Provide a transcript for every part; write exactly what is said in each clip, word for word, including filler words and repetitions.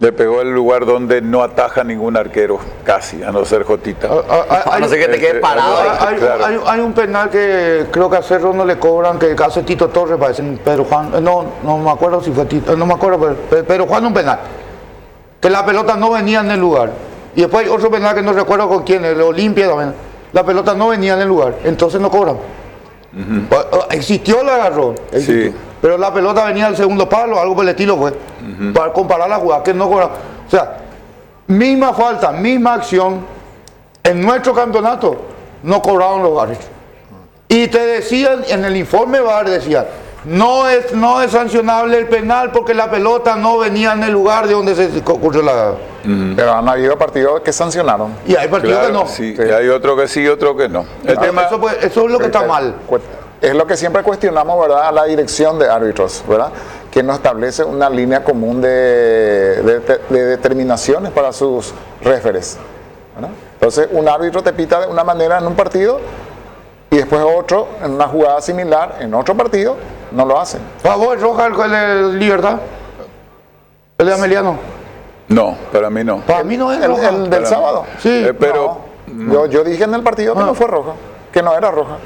Le pegó el lugar donde no ataja ningún arquero, casi, a no ser Jotita. Ah, ah, A no ser que te quedes parado. Hay, ahí. hay- Claro. hay- hay un penal que creo que a Cerro no le cobran, que hace Tito Torres, parece Pedro Juan. eh, No, no me acuerdo si fue Tito, eh, no me acuerdo, pero Pedro Juan un penal. Que la pelota no venía en el lugar. Y después hay otro penal que no recuerdo con quién, el Olimpia también. La pelota no venía en el lugar, entonces no cobran. O- o- Existió el agarrón, existió. Sí. Pero la pelota venía al segundo palo, algo por el estilo fue. Para comparar la jugada, que no cobran. O sea, misma falta, misma acción. En nuestro campeonato no cobraron los árbitros. Y te decían, en el informe V A R decían, no es, no es sancionable el penal porque la pelota no venía en el lugar de donde se ocurrió la... Pero han habido partidos que sancionaron. Y hay partidos Claro, que no. sí, y hay otro que sí, otro que no. El Ah, tema, eso, pues, eso es lo que está mal. Es lo que siempre cuestionamos, ¿verdad? A la dirección de árbitros, ¿verdad? Que no establece una línea común de, de, de determinaciones para sus referees, ¿verdad? Entonces, un árbitro te pita de una manera en un partido y después otro, en una jugada similar, en otro partido, no lo hacen. ¿Favor roja el, el, el Libertad? ¿El de Ameliano? no, para mí no. Para mí no es El, roja. el del sábado. Sí. Eh, pero No, yo, yo dije en el partido que Ah. no fue roja, que no era roja.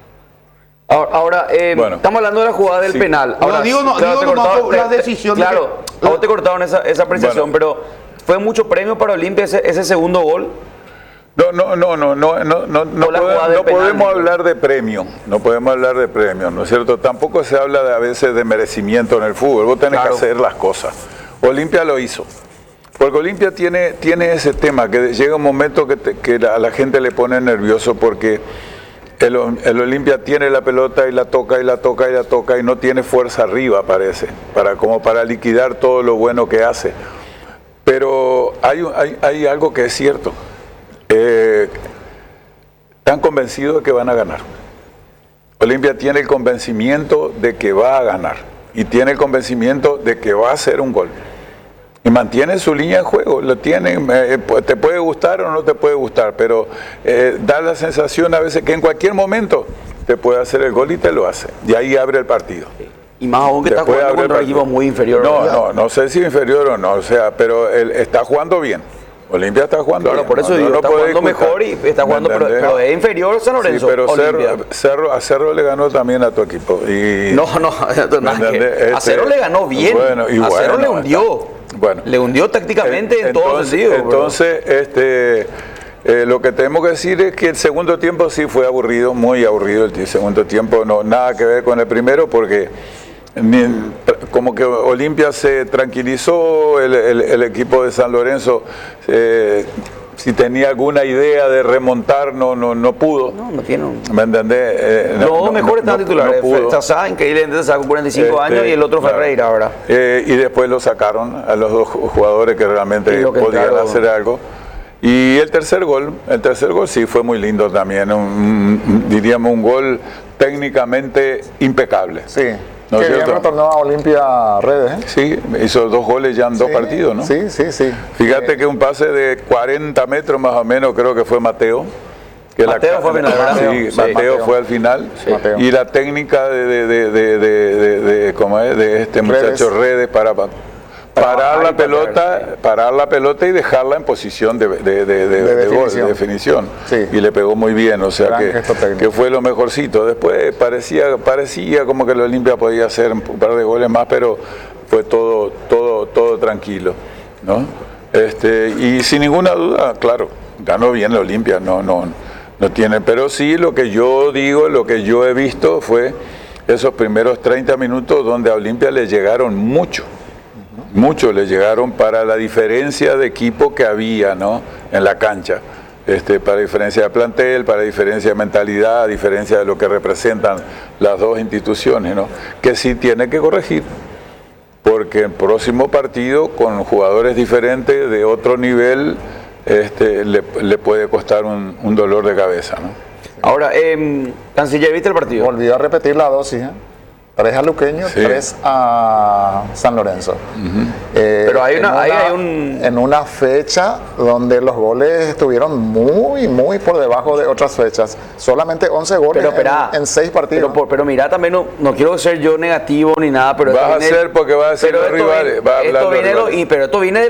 Ahora, ahora, eh, Bueno. estamos hablando de la jugada del Sí. penal. No, Ahora, digo no- claro, digo te nomás cortaron- por las te- te- decisiones Claro, que- a vos te cortaron esa, esa apreciación, Bueno. pero ¿fue mucho premio para Olimpia ese, ese segundo gol? No, no, no, no, no, no, no, no, O la pode- jugada del no penal, podemos digo. hablar de premio, no podemos hablar de premio, ¿no es cierto? Tampoco se habla de, a veces de merecimiento en el fútbol, vos tenés Claro. que hacer las cosas. Olimpia lo hizo, porque Olimpia tiene, tiene ese tema, que llega un momento que, te- que a la gente le pone nervioso porque el, el Olimpia tiene la pelota y la toca y la toca y la toca y no tiene fuerza arriba, parece, para, como para liquidar todo lo bueno que hace. Pero hay, un- hay, hay algo que es cierto. Eh, están convencidos de que van a ganar. Olimpia tiene el convencimiento de que va a ganar y tiene el convencimiento de que va a hacer un gol. Y mantiene su línea de juego, lo tiene, eh, te puede gustar o no te puede gustar, pero eh, da la sensación a veces que en cualquier momento te puede hacer el gol y te lo hace. Y ahí abre el partido. Y más aún que está Después jugando abre el contra un partido. equipo muy inferior. No, ¿verdad? no, no sé si inferior o no, o sea, pero él está jugando bien. Olimpia está jugando Claro, bien. por eso no, digo, no está puede jugando disputar. mejor y está ¿Me jugando, pero, entendés? pero es inferior San Lorenzo. Sí, pero Cerro, Olimpia. Cerro- a Cerro le ganó también a tu equipo. Y, No, no, ¿me nada que- entendés? a Cerro Este, le ganó bien. bueno, y a Cerro bueno, le hundió. está- bueno. Le hundió tácticamente en todo entonces, sentido. bro. Entonces, este, eh, lo que tenemos que decir es que el segundo tiempo sí fue aburrido, muy aburrido el segundo tiempo, no nada que ver con el primero porque ni- como que Olimpia se tranquilizó, el, el- el equipo de San Lorenzo eh, si tenía alguna idea de remontar no no no pudo. No, no tiene un... ¿Me entendés? Eh, Los dos mejores están no- titulares. no pudo. Sasá, increíblemente, sacó cuarenta y cinco Este, años y el otro claro. Ferreira ahora. Eh, y después lo sacaron a los dos jugadores que realmente Y lo que podían entraron. hacer algo. Y el tercer gol, el tercer gol sí fue muy lindo también, un- un- diríamos un gol técnicamente impecable. Sí. ¿No es Qué bien cierto? retornó a Olimpia Redes, ¿eh? Sí, hizo dos goles ya en dos Sí, partidos, ¿no? Sí, sí, sí. Fíjate que un pase de cuarenta metros más o menos creo que fue Mateo. Que Mateo fue al final, ¿verdad? Sí, Sí. Mateo, Mateo. fue al final. Mateo. Y la técnica de, de, de, de, de- de- de- ¿cómo es? De este muchacho Redes para pa- parar bajar la y pelota, parar la pelota y dejarla en posición de, de, de, de- De de gol, definición. de definición. Sí. Y le pegó muy bien, o sea Gran que, gesto técnico. que fue lo mejorcito. Después parecía, parecía como que la Olimpia podía hacer un par de goles más, pero fue todo, todo, todo tranquilo, ¿no? Este, y sin ninguna duda, claro, ganó bien la Olimpia, no, no, no tiene, pero sí lo que yo digo, lo que yo he visto fue esos primeros treinta minutos donde a Olimpia le llegaron mucho. Muchos le llegaron para la diferencia de equipo que había, ¿no? En la cancha. Este, para diferencia de plantel, para diferencia de mentalidad, diferencia de lo que representan las dos instituciones, ¿no? Que sí tiene que corregir. Porque el próximo partido, con jugadores diferentes de otro nivel, este, le, le puede costar un, un dolor de cabeza, ¿no? Ahora, eh, Canciller, ¿viste el partido? Volvió a repetir la dosis, ¿eh? Tres a Luqueño, Sí. tres a San Lorenzo. Eh, Pero hay en una- ahí hay un- En una fecha donde los goles estuvieron muy, muy por debajo de otras fechas. Solamente once goles Pero, espera, en, en seis partidos. Pero, por- pero mira, también no, no quiero ser yo negativo ni nada, pero Vas esto a viene- ser porque vas a ser pero los esto rivales, viene- vas a hablar esto los viene de lo- rivales. y- pero esto viene de